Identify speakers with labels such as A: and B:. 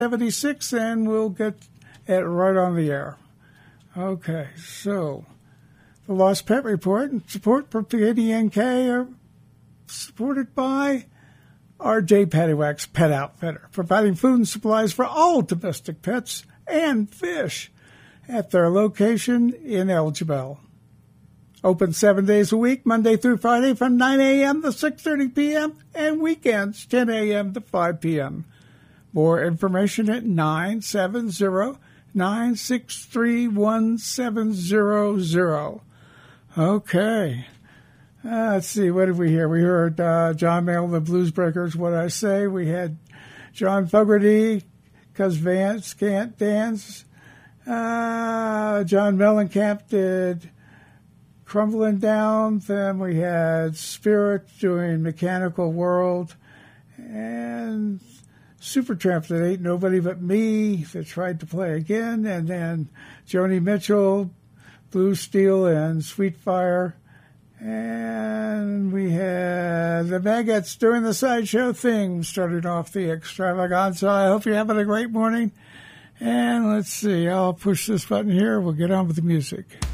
A: 76, and we'll get it right on the air. Okay, so the Lost Pet Report and support for KDNK are supported by R.J. Paddywhack's Pet Outfitter, providing food and supplies for all domestic pets and fish at their location in Elgibel. Open 7 days a week, Monday through Friday from 9 a.m. to 6:30 p.m. and weekends 10 a.m. to 5 p.m. More information at 970-963-1700. Okay. Let's see, what did we hear? We heard John Mayall, the Blues Breakers, What I Say. We had John Fogerty, 'Cause Vance Can't Dance. John Mellencamp did Crumbling Down. Then we had Spirit doing Mechanical World. And Supertramp that Ain't Nobody But Me that tried to play again. And then Joni Mitchell, Blue Steel and Sweet Fire. And we had the Maggots doing the Sideshow Thing, started off the extravaganza. I hope you're having a great morning. And let's see, I'll push this button here. We'll get on with the music.